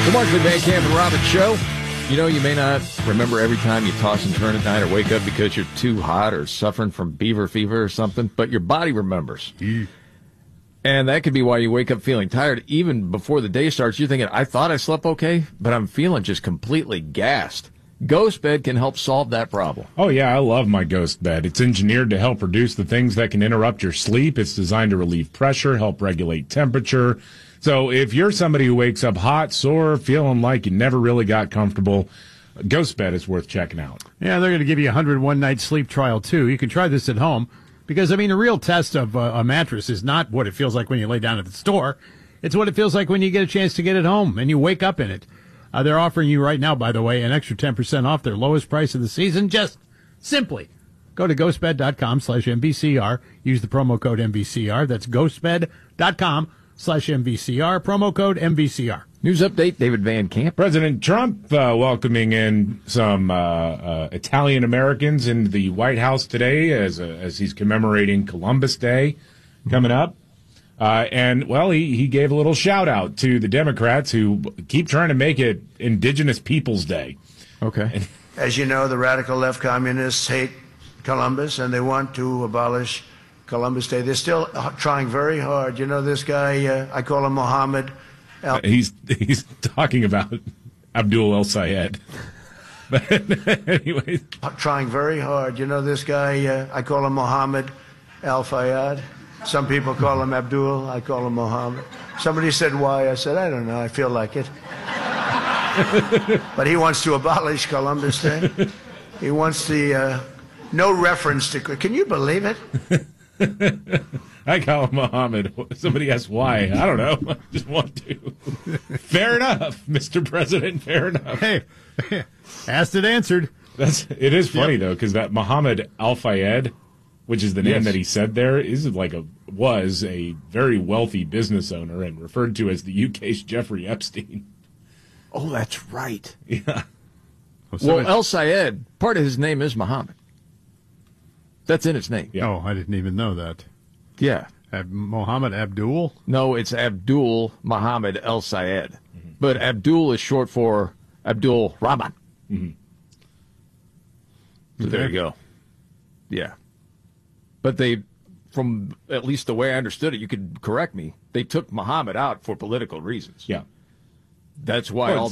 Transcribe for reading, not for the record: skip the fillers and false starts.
The Markley Van Camp and Robbins Show. You know, you may not remember every time you toss and turn at night or wake up because you're too hot or suffering from beaver fever or something, but your body remembers. And that could be why you wake up feeling tired. Even before the day starts, you're thinking, I thought I slept okay, but I'm feeling just completely gassed. Ghost Bed can help solve that problem. Oh, yeah, I love my Ghost Bed. It's engineered to help reduce the things that can interrupt your sleep. It's designed to relieve pressure, help regulate temperature. So if you're somebody who wakes up hot, sore, feeling like you never really got comfortable, Ghost Bed is worth checking out. Yeah, they're going to give you a 101-night sleep trial, too. You can try this at home because, I mean, a real test of a mattress is not what it feels like when you lay down at the store. It's what it feels like when you get a chance to get it home and you wake up in it. They're offering you right now, by the way, an extra 10% off their lowest price of the season. Just simply go to ghostbed.com/MVCR. Use the promo code MVCR. That's ghostbed.com/MVCR. Promo code MVCR. News update, David Van Camp. President Trump welcoming in some Italian Americans in the White House today as he's commemorating Columbus Day coming up. And, well, he gave a little shout-out to the Democrats who keep trying to make it Indigenous Peoples Day. Okay. As you know, the radical left communists hate Columbus, and they want to abolish Columbus Day. They're still trying very hard. You know this guy, I call him Mohammed. He's talking about Abdul El-Sayed. But anyway. Trying very hard. You know this guy, I call him Mohammed Al-Fayed. Some people call him Abdul. I call him Mohammed. Somebody said, why? I said, I don't know. I feel like it. But he wants to abolish Columbus Day. He wants the no reference to... Can you believe it? I call him Mohammed. Somebody asked why. I don't know. I just want to. Fair enough, Mr. President. Fair enough. Hey, asked it, answered. It is funny, though, because that Mohammed Al-Fayed, which is the name that he said there, was a very wealthy business owner and referred to as the UK's Jeffrey Epstein. Oh, that's right. Yeah. Well, El-Sayed, part of his name is Muhammad. That's in its name. Yeah. Oh, I didn't even know that. Yeah. Mohammed Abdul? No, it's Abdul Muhammad El-Sayed. Mm-hmm. But Abdul is short for Abdul Rahman. Mm-hmm. So there you go. Yeah. But from at least the way I understood it, you could correct me, they took Muhammad out for political reasons. Yeah. That's why all